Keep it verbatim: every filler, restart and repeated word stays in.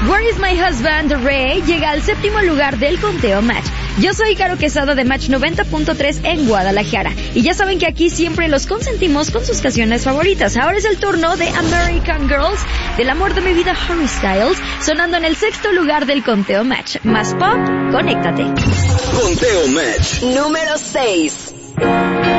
Where is My Husband, Ray, llega al séptimo lugar del conteo Match. Yo soy Caro Quesada de Match noventa punto tres en Guadalajara. Y ya saben que aquí siempre los consentimos con sus canciones favoritas. Ahora es el turno de American Girls, del amor de mi vida Harry Styles, sonando en el sexto lugar del conteo Match. Más pop, conéctate. Conteo Match número seis.